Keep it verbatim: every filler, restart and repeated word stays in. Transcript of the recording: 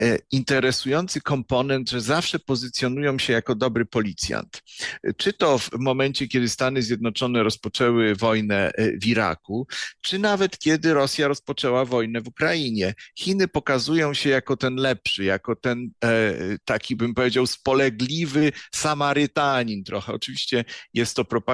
interesujący komponent, że zawsze pozycjonują się jako dobry policjant. Czy to w momencie, kiedy Stany Zjednoczone rozpoczęły wojnę w Iraku, czy nawet kiedy Rosja rozpoczęła wojnę w Ukrainie. Chiny pokazują się jako ten lepszy, jako ten taki, bym powiedział, spolegliwy Samarytanin trochę. Oczywiście jest to propaganda,